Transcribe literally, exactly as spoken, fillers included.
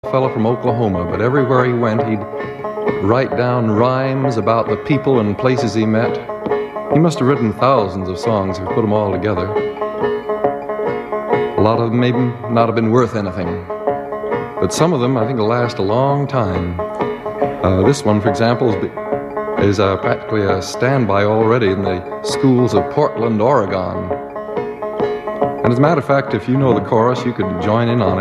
fellow from Oklahoma, but everywhere he went, he'd write down rhymes about the people and places he met. He must have written thousands of songs if you put them all together. A lot of them may not have been worth anything, but some of them I think will last a long time. Uh, this one, for example, is, is uh, practically a standby already in the schools of Portland, Oregon. And as a matter of fact, if you know the chorus, you could join in on it.